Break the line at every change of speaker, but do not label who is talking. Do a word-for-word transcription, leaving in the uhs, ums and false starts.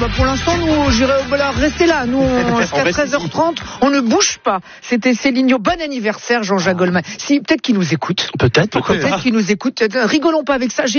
pour l'instant, nous, j'irai, voilà, restez là. Nous, jusqu'à treize heures trente, on ne bouge pas. C'était Céline Dion. Bon anniversaire, Jean-Jacques Goldman. Si, peut-être qu'il nous écoute.
Peut-être, pourquoi
Peut-être qu'il nous écoute. Rigolons pas avec ça. J'ai